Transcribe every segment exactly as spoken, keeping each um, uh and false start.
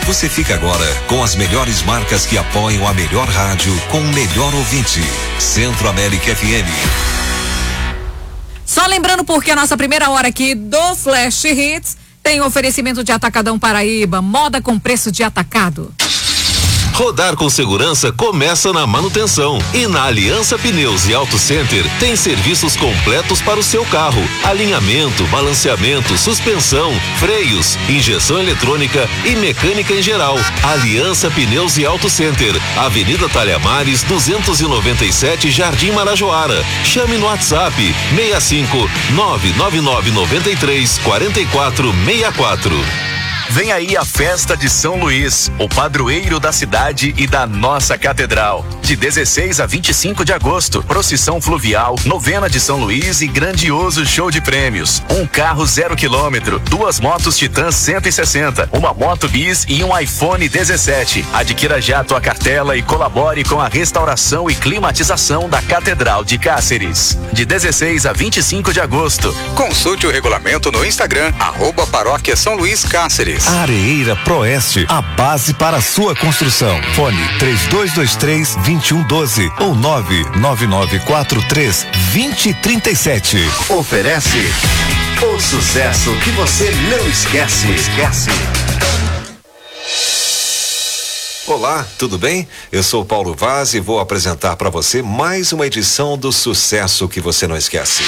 Você fica agora com as melhores marcas que apoiam a melhor rádio com o melhor ouvinte. Centro América F M. Só lembrando porque a nossa primeira hora aqui do Flash Hits tem oferecimento de Atacadão Paraíba, moda com preço de atacado. Rodar com segurança começa na manutenção. E na Aliança Pneus e Auto Center tem serviços completos para o seu carro: alinhamento, balanceamento, suspensão, freios, injeção eletrônica e mecânica em geral. Aliança Pneus e Auto Center, Avenida Talhamares, duzentos e noventa e sete, Jardim Marajoara. Chame no WhatsApp seis cinco nove nove nove nove três quatro quatro seis quatro. Vem aí a festa de São Luís, o padroeiro da cidade e da nossa catedral. De dezesseis a vinte e cinco de agosto, procissão fluvial, novena de São Luís e grandioso show de prêmios. Um carro zero quilômetro, duas motos Titan cento e sessenta, uma moto Bis e um iPhone dezessete. Adquira já a tua cartela e colabore com a restauração e climatização da Catedral de Cáceres. De dezesseis a vinte e cinco de agosto. Consulte o regulamento no Instagram, arroba Paróquia São Luís Cáceres. Areeira Proeste, a base para a sua construção. Fone três dois dois três, dois um um doze ou nove nove nove quatro três, dois zero três sete. Oferece o sucesso que você não esquece. Esquece. Olá, tudo bem? Eu sou Paulo Vaz e vou apresentar para você mais uma edição do Sucesso que você não esquece.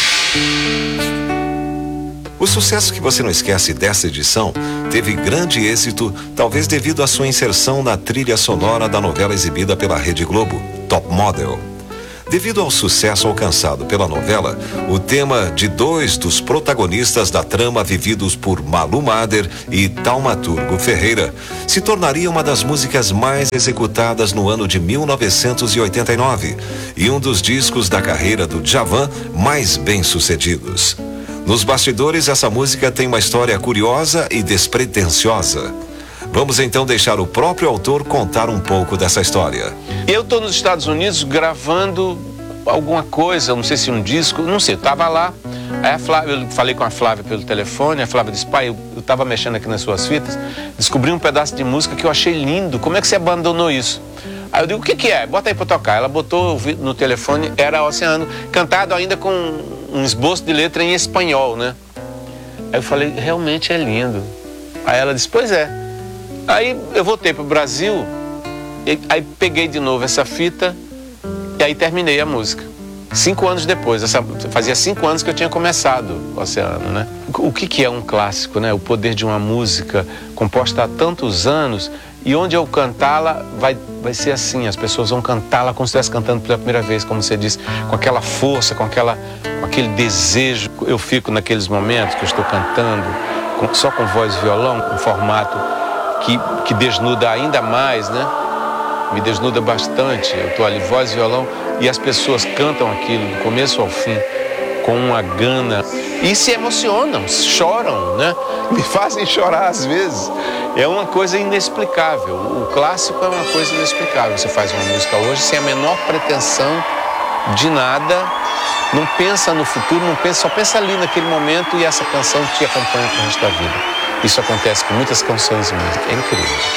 O sucesso que você não esquece dessa edição teve grande êxito, talvez devido à sua inserção na trilha sonora da novela exibida pela Rede Globo, Top Model. Devido ao sucesso alcançado pela novela, o tema de dois dos protagonistas da trama vividos por Malu Mader e Taumaturgo Ferreira se tornaria uma das músicas mais executadas no ano de mil novecentos e oitenta e nove e um dos discos da carreira do Djavan mais bem-sucedidos. Nos bastidores, essa música tem uma história curiosa e despretensiosa. Vamos então deixar o próprio autor contar um pouco dessa história. Eu estou nos Estados Unidos gravando alguma coisa, não sei se um disco, não sei, eu estava lá. Aí a Flávia, eu falei com a Flávia pelo telefone, a Flávia disse: pai, eu estava mexendo aqui nas suas fitas, descobri um pedaço de música que eu achei lindo, como é que você abandonou isso? Aí eu digo: o que que é? Bota aí pra tocar. Ela botou no telefone, era Oceano, cantado ainda com um esboço de letra em espanhol, né? Aí eu falei: realmente é lindo. Aí ela disse: pois é. Aí eu voltei pro Brasil, e, aí peguei de novo essa fita e aí terminei a música. Cinco anos depois, essa, fazia cinco anos que eu tinha começado o Oceano, né? O que que é um clássico, né? O poder de uma música composta há tantos anos, e onde eu cantá-la vai, vai ser assim, as pessoas vão cantá-la como se estivesse cantando pela primeira vez, como você disse, com aquela força, com, aquela, com aquele desejo. Eu fico naqueles momentos que eu estou cantando, com, só com voz e violão, um formato que, que desnuda ainda mais, né? Me desnuda bastante. Eu estou ali, voz e violão, e as pessoas cantam aquilo do começo ao fim, com uma gana, e se emocionam, choram, né? Me fazem chorar às vezes. É uma coisa inexplicável. O clássico é uma coisa inexplicável. Você faz uma música hoje sem a menor pretensão de nada, não pensa no futuro, não pensa, só pensa ali naquele momento, e essa canção te acompanha pro resto da vida. Isso acontece com muitas canções minhas. É incrível.